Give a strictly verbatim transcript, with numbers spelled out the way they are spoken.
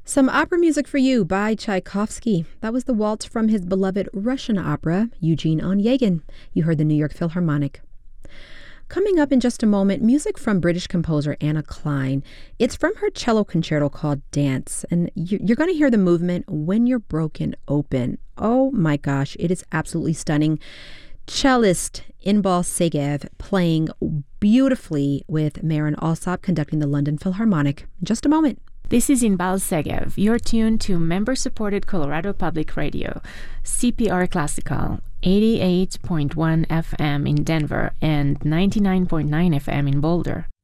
Some opera music for you by Tchaikovsky. That was the waltz from his beloved Russian opera, Eugene Onegin. You heard the New York Philharmonic. Coming up in just a moment, music from British composer Anna Klein. It's from her cello concerto called Dance, and you're going to hear the movement When You're Broken Open. Oh my gosh, it is absolutely stunning. Cellist Inbal Segev playing beautifully with Marin Alsop conducting the London Philharmonic. In just a moment. This is Inbal Segev. You're tuned to member-supported Colorado Public Radio, C P R Classical, eighty-eight point one F M in Denver and ninety-nine point nine F M in Boulder.